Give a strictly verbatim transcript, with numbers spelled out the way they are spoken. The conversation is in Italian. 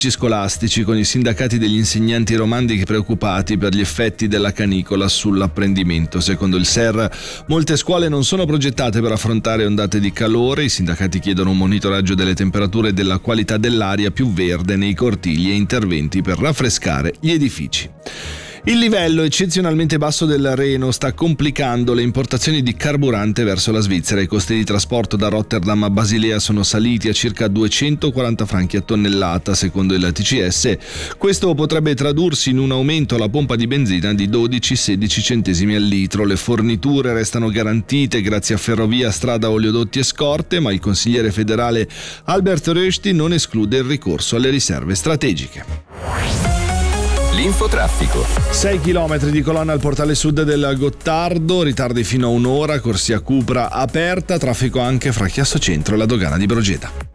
scolastici con i sindacati degli insegnanti romandi preoccupati per gli effetti della canicola sull'apprendimento. Secondo il S E R, molte scuole non sono progettate per affrontare ondate di calore. I sindacati chiedono un monitoraggio delle temperature e della qualità dell'aria più verde nei cortili e interventi per raffrescare gli edifici. Il livello eccezionalmente basso del Reno sta complicando le importazioni di carburante verso la Svizzera. I costi di trasporto da Rotterdam a Basilea sono saliti a circa duecentoquaranta franchi a tonnellata, secondo il T C S. Questo potrebbe tradursi in un aumento alla pompa di benzina di dodici sedici centesimi al litro. Le forniture restano garantite grazie a Ferrovia, Strada, Oleodotti e Scorte, ma il consigliere federale Albert Rösti non esclude il ricorso alle riserve strategiche. L'infotraffico. sei chilometri di colonna al portale sud del Gottardo, ritardi fino a un'ora, corsia Cupra aperta, traffico anche fra Chiasso Centro e la dogana di Brogeta.